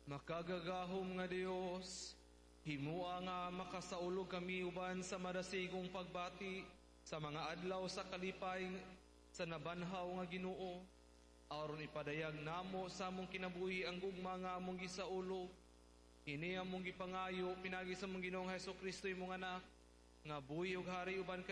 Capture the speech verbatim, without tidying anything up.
Makagagahom nga Dios, himua nga makasaulog kami uban sa madasigong pagbati sa mga adlaw sa kalipay sa nabanhaw nga Ginoo. Aron ipadayag namo sa among kinabuhi ang gugma nga among gisaulog. Ini among gipangayo pinagi sa among Ginoong Hesus Kristo imong anak, nga buhi ug hari uban